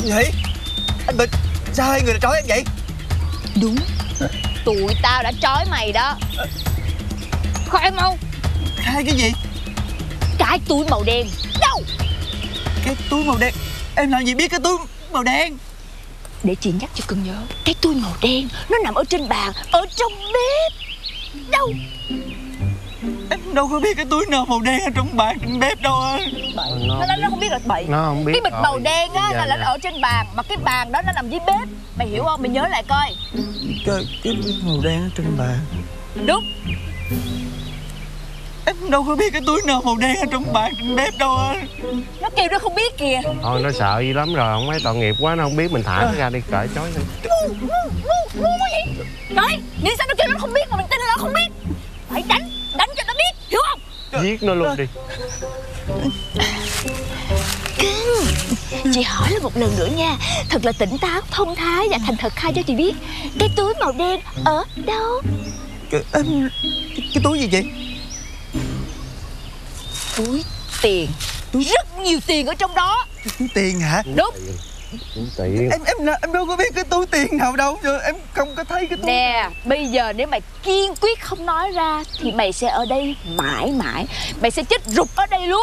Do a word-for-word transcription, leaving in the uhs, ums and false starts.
Vậy anh Bình, sao hai người lại trói em vậy? Đúng, tụi tao đã trói mày đó. Khai mau. Khai cái gì? Cái túi màu đen đâu? Cái túi màu đen? Em làm gì biết cái túi màu đen? Để chị nhắc cho cưng nhớ. Cái túi màu đen nó nằm ở trên bàn, ở trong bếp. Đâu? Em đâu có biết cái túi nào màu đen ở trong bàn trong bếp đâu anh. Bậy. Nó nói nó không biết là bậy. Nó không biết. Cái bịch rồi. màu đen á Dạ, là nó dạ. ở trên bàn, mà cái bàn đó nó nằm dưới bếp. Mày hiểu không? Mày nhớ lại coi. Cái, cái túi màu đen ở trên bàn. Đúng. Em đâu có biết cái túi nào màu đen ở trong bàn trong bếp đâu anh. Nó kêu nó không biết kìa. Thôi nó sợ gì lắm rồi, không mấy tội nghiệp quá nó không biết, mình thả nó ra đi cởi trói đi. Ngu quá vậy. Nói, nghĩ sao nó kêu nó không biết mà mình tin là nó không biết. Phải đánh, đánh cho nó biết, hiểu không? Giết nó luôn đi. Cưng, chị hỏi là một lần nữa nha. Thật là tỉnh táo, thông thái và thành thật khai cho chị biết. Cái túi màu đen ở đâu? Cái, em, cái, cái túi gì vậy? Túi tiền. Rất nhiều tiền ở trong đó. Túi tiền hả? Đúng. Túi tiền. Em em em đâu có biết cái túi tiền nào đâu, giờ em không có thấy cái túi. Nè, bây giờ nếu mày kiên quyết không nói ra thì mày sẽ ở đây mãi mãi. Mày sẽ chết rụt ở đây luôn.